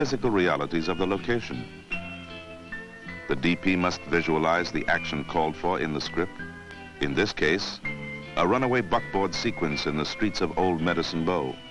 physical realities of the location. The DP must visualize the action called for in the script. In this case, a runaway buckboard sequence in the streets of Old Medicine Bow.